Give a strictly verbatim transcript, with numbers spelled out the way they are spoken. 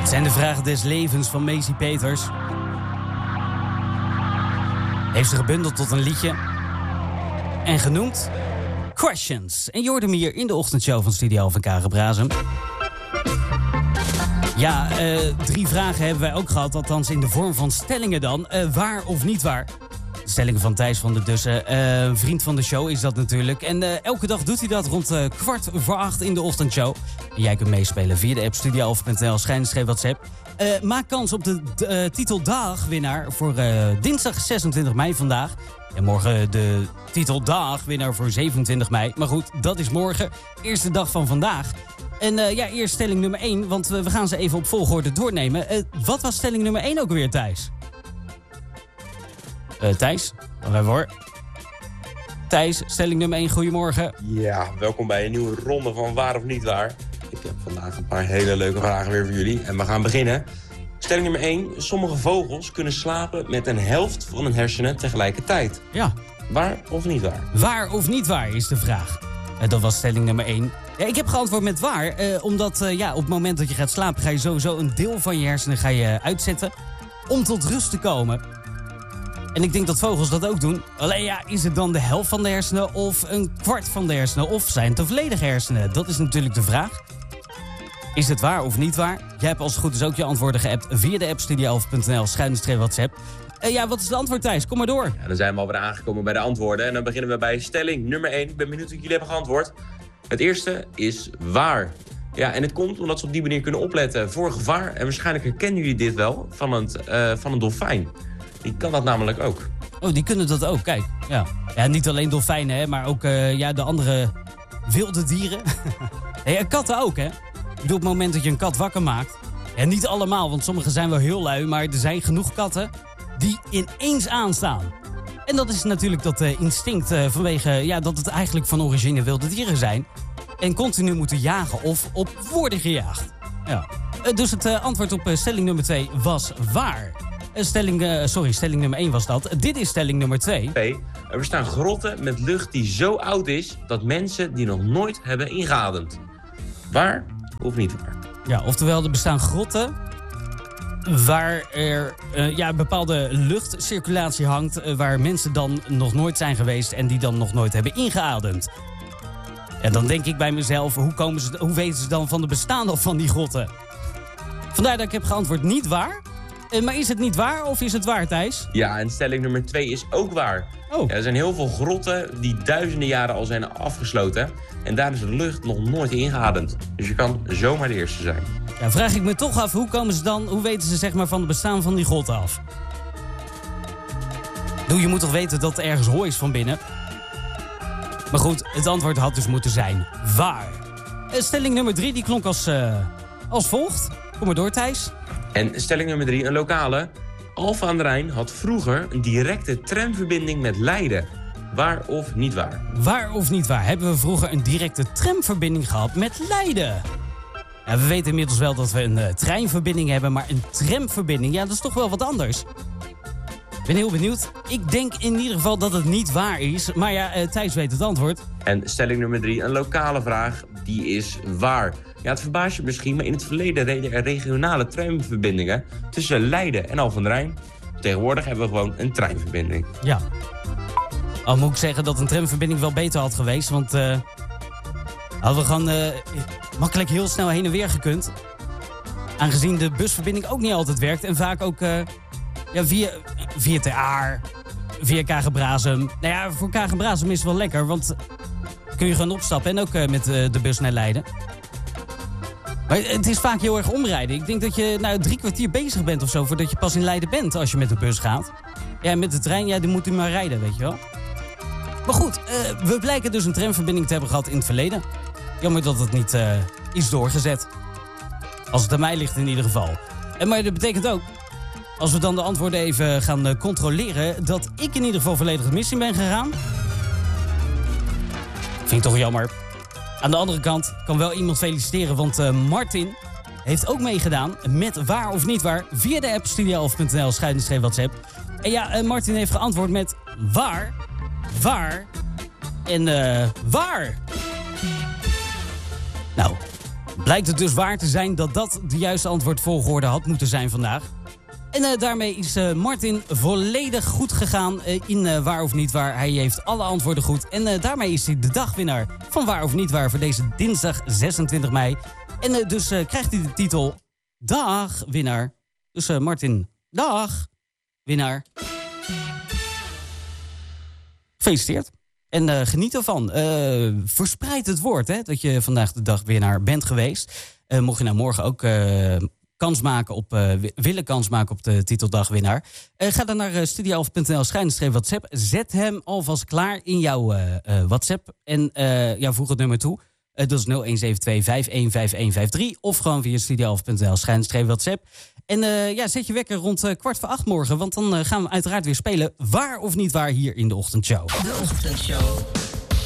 Het zijn de vragen des levens van Macy Peters. Heeft ze gebundeld tot een liedje. En genoemd Questions. En je hoort hem hier in de ochtendshow van Studio van Karen Brazem. Ja, uh, drie vragen hebben wij ook gehad. Althans in de vorm van stellingen dan. Uh, waar of niet waar? De stellingen van Thijs van der Dussen. Uh, een vriend van de show is dat natuurlijk. En uh, elke dag doet hij dat rond uh, kwart voor acht in de ochtendshow. En jij kunt meespelen via de app studio alfa punt n l, schijnschreef WhatsApp. Uh, maak kans op de uh, titel Dagwinnaar voor uh, dinsdag zesentwintig mei vandaag. En morgen de titel Dagwinnaar voor zevenentwintig mei. Maar goed, dat is morgen. Eerste dag van vandaag. En uh, ja, eerst stelling nummer één, want we, we gaan ze even op volgorde doornemen. Uh, wat was stelling nummer één ook weer, Thijs? Uh, Thijs, nog even hoor. Thijs, stelling nummer één, goedemorgen. Ja, welkom bij een nieuwe ronde van Waar of Niet Waar. Ik heb vandaag een paar hele leuke vragen weer voor jullie. En we gaan beginnen. Stelling nummer één, sommige vogels kunnen slapen met een helft van hun hersenen tegelijkertijd. Ja. Waar of niet waar? Waar of niet waar is de vraag. Uh, dat was stelling nummer één. Ja, ik heb geantwoord met waar, uh, omdat uh, ja, op het moment dat je gaat slapen ga je sowieso een deel van je hersenen ga je uitzetten om tot rust te komen. En ik denk dat vogels dat ook doen. Alleen ja, is het dan de helft van de hersenen of een kwart van de hersenen? Of zijn het de volledige hersenen? Dat is natuurlijk de vraag. Is het waar of niet waar? Jij hebt als het goed is ook je antwoorden geappt via de app studio alfa punt n l, schuine WhatsApp. Uh, ja, wat is de antwoord, Thijs? Kom maar door. Ja, dan zijn we alweer aangekomen bij de antwoorden. En dan beginnen we bij stelling nummer één. Ik ben benieuwd of jullie hebben geantwoord. Het eerste is waar. Ja, en het komt omdat ze op die manier kunnen opletten voor gevaar. En waarschijnlijk herkennen jullie dit wel van, het, uh, van een dolfijn. Die kan dat namelijk ook. Oh, die kunnen dat ook, kijk. Ja, ja niet alleen dolfijnen, hè, maar ook uh, ja, de andere wilde dieren. Ja, katten ook, hè. Ik bedoel, op het moment dat je een kat wakker maakt. Ja, niet allemaal, want sommige zijn wel heel lui. Maar er zijn genoeg katten die ineens aanstaan. En dat is natuurlijk dat uh, instinct uh, vanwege ja, dat het eigenlijk van origine wilde dieren zijn. En continu moeten jagen of op worden gejaagd. Ja. Uh, dus het uh, antwoord op uh, stelling nummer twee was waar. Uh, stelling, uh, sorry, stelling nummer één was dat. Dit is stelling nummer twee. twee. Er bestaan grotten met lucht die zo oud is dat mensen die nog nooit hebben ingeademd. Waar of niet waar? Ja, oftewel er bestaan grotten waar er uh, ja, bepaalde luchtcirculatie hangt, uh, waar mensen dan nog nooit zijn geweest en die dan nog nooit hebben ingeademd. En dan denk ik bij mezelf, hoe, komen ze, hoe weten ze dan van de bestaan van die grotten? Vandaar dat ik heb geantwoord niet waar. Uh, maar is het niet waar of is het waar, Thijs? Ja, en stelling nummer twee is ook waar. Oh. Ja, er zijn heel veel grotten die duizenden jaren al zijn afgesloten. En daar is de lucht nog nooit ingeademd. Dus je kan zomaar de eerste zijn. Ja, vraag ik me toch af, hoe komen ze dan, hoe weten ze zeg maar van het bestaan van die grotten af? Doe, je moet toch weten dat er ergens hooi is van binnen? Maar goed, het antwoord had dus moeten zijn waar. Stelling nummer drie, die klonk als, uh, als volgt. Kom maar door, Thijs. En stelling nummer drie, een lokale. Alphen aan de Rijn had vroeger een directe tramverbinding met Leiden. Waar of niet waar? Waar of niet waar? Hebben we vroeger een directe tramverbinding gehad met Leiden? Ja, we weten inmiddels wel dat we een uh, treinverbinding hebben, maar een tramverbinding, ja, dat is toch wel wat anders. Ik ben heel benieuwd. Ik denk in ieder geval dat het niet waar is. Maar ja, uh, Thijs weet het antwoord. En stelling nummer drie, een lokale vraag, die is waar. Ja, het verbaast je misschien, maar in het verleden reden er regionale tramverbindingen tussen Leiden en Alphen aan de Rijn. Tegenwoordig hebben we gewoon een treinverbinding. Ja. Al moet ik zeggen dat een tramverbinding wel beter had geweest, want uh, hadden we gewoon uh, makkelijk heel snel heen en weer gekund. Aangezien de busverbinding ook niet altijd werkt en vaak ook uh, ja, via, via Ter Aar, via Kagen-Brazem. Nou ja, voor Kagen-Brazem is het wel lekker, want kun je gewoon opstappen en ook uh, met uh, de bus naar Leiden. Maar het is vaak heel erg omrijden. Ik denk dat je nou, drie kwartier bezig bent of zo voordat je pas in Leiden bent als je met de bus gaat. Ja, met de trein, ja, die moet u maar rijden, weet je wel. Maar goed, uh, we blijken dus een tramverbinding te hebben gehad in het verleden. Jammer dat het niet uh, is doorgezet. Als het aan mij ligt in ieder geval. En maar dat betekent ook, als we dan de antwoorden even gaan uh, controleren, dat ik in ieder geval volledig de mis in ben gegaan. Vind ik toch jammer. Aan de andere kant kan wel iemand feliciteren, want uh, Martin heeft ook meegedaan met waar of niet waar via de app studio alfa punt n l, schuine WhatsApp. En ja, uh, Martin heeft geantwoord met waar, waar en uh, waar. Nou, Blijkt het dus waar te zijn dat dat de juiste antwoordvolgorde had moeten zijn vandaag. En uh, daarmee is uh, Martin volledig goed gegaan uh, in uh, Waar of Niet Waar. Hij heeft alle antwoorden goed. En uh, daarmee is hij de dagwinnaar van Waar of Niet Waar voor deze dinsdag zesentwintig mei. En uh, dus uh, krijgt hij de titel Dagwinnaar. Dus uh, Martin, dag, winnaar. Gefeliciteerd. En uh, geniet ervan. Uh, verspreid het woord hè, dat je vandaag de dagwinnaar bent geweest. Uh, mocht je nou morgen ook... Uh, kans maken op, uh, willen kans maken op de titel dagwinnaar. Uh, ga dan naar uh, studio elf punt n l schuine WhatsApp. Zet hem alvast klaar in jouw uh, uh, WhatsApp. En uh, ja, voeg het nummer toe. Uh, dat is nul een zeven twee vijf een vijf een vijf drie. Of gewoon via studio elf punt n l schuine WhatsApp. En uh, ja, zet je wekker rond uh, kwart voor acht morgen. Want dan uh, gaan we uiteraard weer spelen Waar of Niet Waar hier in de ochtendshow. De ochtendshow.